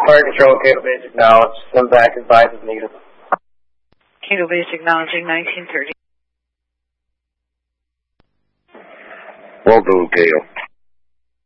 Fire Control, Cato Base acknowledged. Send back advice as needed. Cato Base acknowledging 1930. Well done, Cato.